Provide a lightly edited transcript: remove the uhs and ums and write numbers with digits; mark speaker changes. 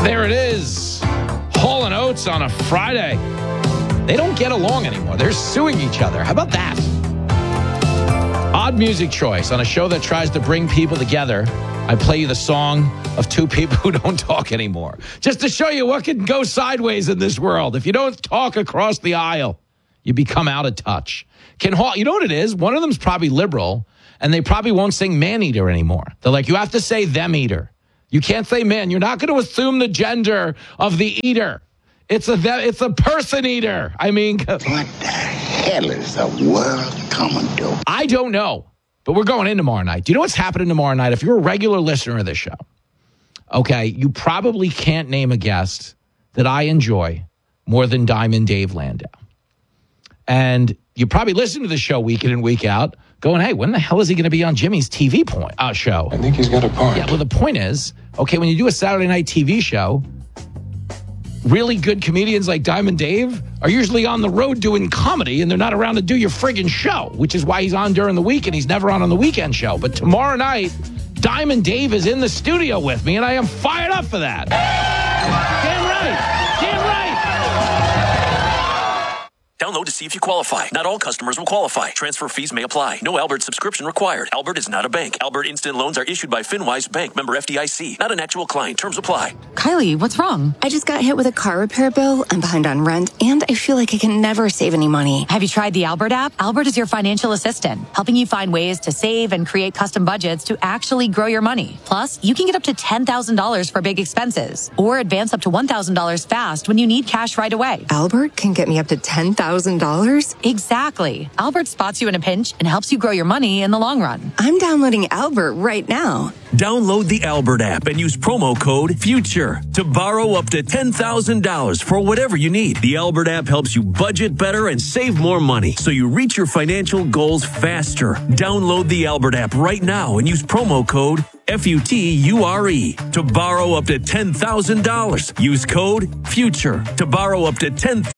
Speaker 1: There it is. Hall & Oates on a Friday. They don't get along anymore. They're suing each other. How about that? Odd music choice on a show that tries to bring people together. I play you the song of two people who don't talk anymore. Just to show you what can go sideways in this world. If you don't talk across the aisle, you become out of touch. You know what it is? One of them's probably liberal, and they probably won't sing man-eater anymore. They're like, you have to say them-eater. You can't say man. You're not going to assume the gender of the eater. It's a person eater. I mean,
Speaker 2: what the hell is the world coming to?
Speaker 1: I don't know, but we're going in tomorrow night. Do you know what's happening tomorrow night? If you're a regular listener of this show, okay, you probably can't name a guest that I enjoy more than Diamond Dave Landau. And you probably listen to the show week in and week out going, hey, when the hell is he going to be on Jimmy's TV show?
Speaker 3: I think he's got a point.
Speaker 1: Yeah, well, the point is, okay, when you do a Saturday night TV show, really good comedians like Diamond Dave are usually on the road doing comedy, and they're not around to do your friggin' show, which is why he's on during the week, and he's never on the weekend show. But tomorrow night, Diamond Dave is in the studio with me, and I am fired up for that. Damn right. Damn right.
Speaker 4: Download to see if you qualify. Not all customers will qualify. Transfer fees may apply. No Albert subscription required. Albert is not a bank. Albert Instant Loans are issued by FinWise Bank, member FDIC. Not an actual client. Terms apply.
Speaker 5: Kylie, what's wrong?
Speaker 6: I just got hit with a car repair bill. I'm behind on rent, and I feel like I can never save any money.
Speaker 5: Have you tried the Albert app? Albert is your financial assistant, helping you find ways to save and create custom budgets to actually grow your money. Plus, you can get up to $10,000 for big expenses, or advance up to $1,000 fast when you need cash right away.
Speaker 6: Albert can get me up to $10,000?
Speaker 5: Exactly. Albert spots you in a pinch and helps you grow your money in the long run.
Speaker 6: I'm downloading Albert right now.
Speaker 4: Download the Albert app and use promo code FUTURE to borrow up to $10,000 for whatever you need. The Albert app helps you budget better and save more money so you reach your financial goals faster. Download the Albert app right now and use promo code FUTURE to borrow up to $10,000. Use code FUTURE to borrow up to $10,000.